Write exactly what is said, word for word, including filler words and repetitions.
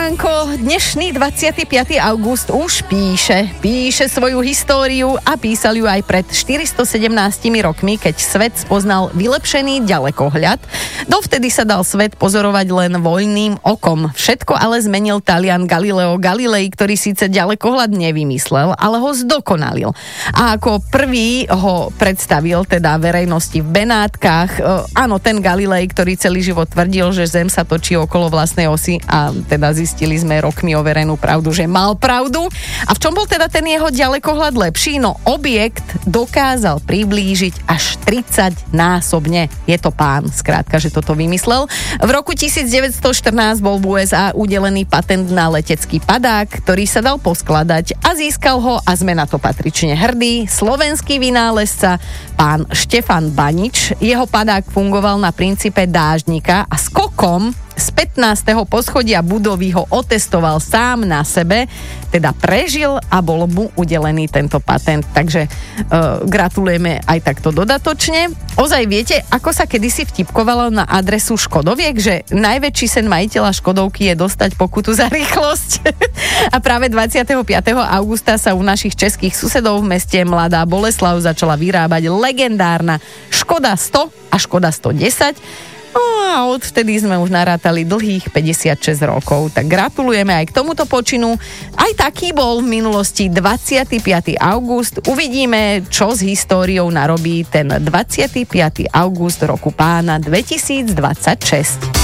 ránko, dnešný dvadsiateho piateho augusta už píše. Píše svoju históriu a písal ju aj pred štyristosedemnástimi rokmi, keď svet spoznal vylepšený ďalekohľad. Dovtedy sa dal svet pozorovať len voľným okom. Všetko ale zmenil Talian Galileo Galilei, ktorý síce ďalekohľad nevymyslel, ale ho zdokonalil. A ako prvý ho predstavil teda verejnosti v Benátkach. Áno, ten Galilei, ktorý celý život tvrdil, že Zem sa točí okolo vlastnej osy a teda zistili sme rokmi overenú pravdu, že mal pravdu. A v čom bol teda ten jeho ďalekohľad lepší? No objekt dokázal priblížiť až tridsaťnásobne. Je to pán, skrátka, že toto vymyslel. V roku devätnásťstoštrnásť bol v ú es á udelený patent na letecký padák, ktorý sa dal poskladať a získal ho, a sme na to patrične hrdí, slovenský vynálezca pán Štefan Banič. Jeho padák fungoval na princípe dáždnika a skokom z pätnásteho poschodia budovy ho otestoval sám na sebe, teda prežil a bol mu udelený tento patent. Takže e, gratulujeme aj takto dodatočne. Ozaj viete, ako sa kedysi vtipkovalo na adresu Škodoviek, že najväčší sen majiteľa Škodovky je dostať pokutu za rýchlosť. A práve dvadsiateho piateho augusta sa u našich českých susedov v meste Mladá Boleslav začala vyrábať legendárna Škoda sto a Škoda stodesať. No a odvtedy sme už narátali dlhých päťdesiatšesť rokov. Tak gratulujeme aj k tomuto počinu. Aj taký bol v minulosti dvadsiateho piateho augusta. Uvidíme, čo s históriou narobí ten dvadsiateho piateho augusta roku pána dvetisícdvadsaťšesť.